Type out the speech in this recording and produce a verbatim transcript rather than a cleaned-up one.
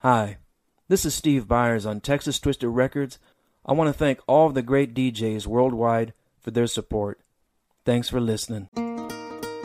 Hi, this is Steve Byers on Texas Twisted Records. I want to thank all of the great D Js worldwide for their support. Thanks for listening.